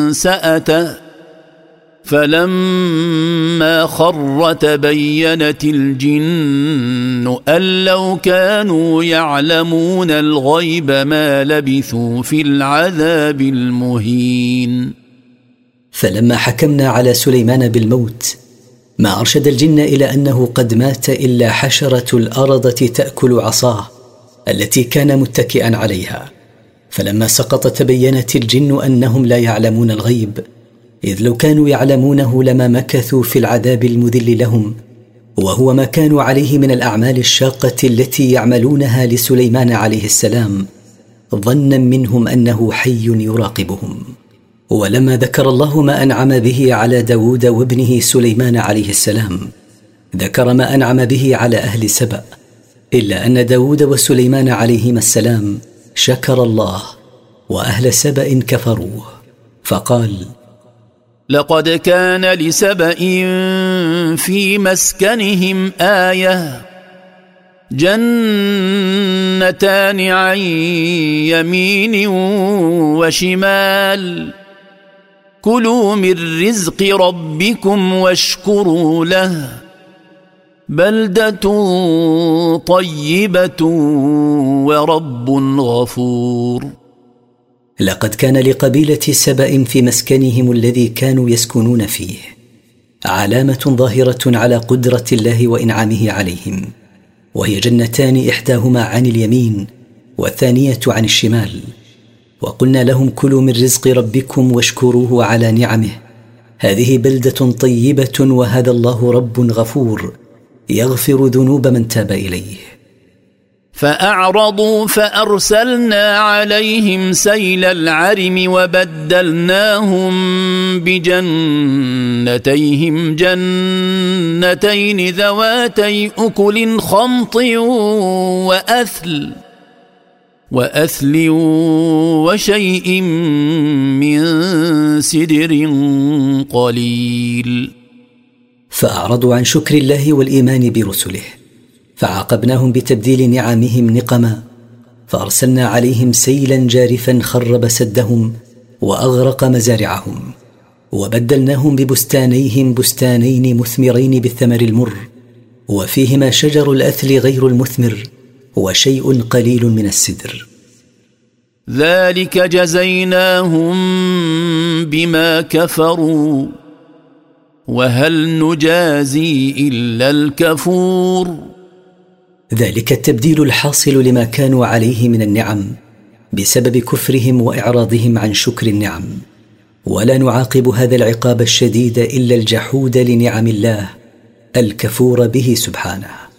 سأته فلما خر تبينت الجن أن لو كانوا يعلمون الغيب ما لبثوا في العذاب المهين. فلما حكمنا على سليمان بالموت ما أرشد الجن إلى أنه قد مات إلا حشرة الأرضة تأكل عصاه التي كان متكئا عليها، فلما سقط تبينت الجن أنهم لا يعلمون الغيب، إذ لو كانوا يعلمونه لما مكثوا في العذاب المذل لهم، وهو ما كانوا عليه من الأعمال الشاقة التي يعملونها لسليمان عليه السلام، ظنا منهم أنه حي يراقبهم. ولما ذكر الله ما أنعم به على داود وابنه سليمان عليه السلام، ذكر ما أنعم به على أهل سبأ، إلا أن داود وسليمان عليهما السلام شكر الله، وأهل سبأ كفروه، فقال: لقد كان لسبأ في مسكنهم آية جنتان عن يمين وشمال كلوا من رزق ربكم واشكروا له بلدة طيبة ورب غفور. لقد كان لقبيلة سبأ في مسكنهم الذي كانوا يسكنون فيه علامة ظاهرة على قدرة الله وإنعامه عليهم، وهي جنتان إحداهما عن اليمين والثانية عن الشمال، وقلنا لهم: كلوا من رزق ربكم واشكروه على نعمه، هذه بلدة طيبة وهذا الله رب غفور يغفر ذنوب من تاب إليه. فأعرضوا فأرسلنا عليهم سيل العرم وبدلناهم بجنتيهم جنتين ذواتي أكل خمط وأثل وشيء من سدر قليل. فأعرضوا عن شكر الله والإيمان برسله، فعاقبناهم بتبديل نعمهم نقما، فأرسلنا عليهم سيلا جارفا خرب سدهم وأغرق مزارعهم، وبدلناهم ببستانيهم بستانين مثمرين بالثمر المر، وفيهما شجر الأثل غير المثمر وشيء قليل من السدر. ذلك جزيناهم بما كفروا وهل نجازي إلا الكفور. ذلك التبديل الحاصل لما كانوا عليه من النعم بسبب كفرهم وإعراضهم عن شكر النعم، ولا نعاقب هذا العقاب الشديد إلا الجحود لنعم الله الكفور به سبحانه.